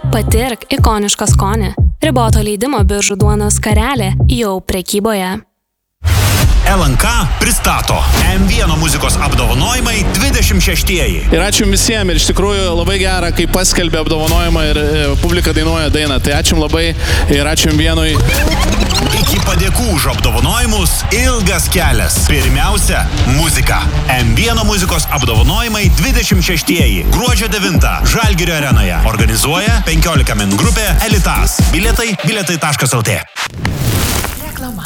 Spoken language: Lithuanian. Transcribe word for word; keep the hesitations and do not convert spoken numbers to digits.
Patirk ikonišką skonį. Riboto leidimo Biržų duonos skarelė jau prekyboje. L N K pristato M vienas muzikos apdovanojimai dvidešimt šeštieji. Ir ačiū visiems, ir iš tikrųjų labai gera, kai paskelbė apdovanojimą ir publika dainuoja dainą. Tai ačiū labai ir ačiū M vienui. Iki padėkų už apdovanojimus ilgas kelias. Pirmiausia, muzika. M vienas muzikos apdovanojimai dvidešimt šeštieji. Gruodžio devintą Žalgirio arenoje. Organizuoja penkiolika min grupė Elitas. Bilietai bilietai taškas lt.